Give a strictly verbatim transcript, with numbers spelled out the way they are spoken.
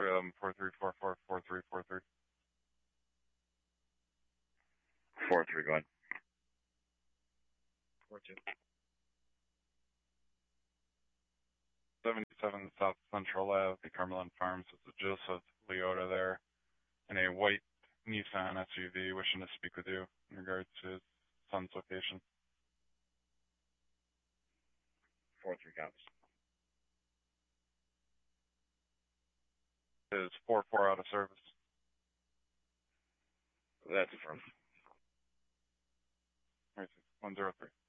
three eleven four three four four four three four three. Four three, go ahead. Four two. seventy-seven South Central Ave, the Cumberland Farms. It's a Joseph Leota there in a white Nissan S U V wishing to speak with you in regards to his son's location. Four three copies. Is four four out of service? That's affirmed. one zero three.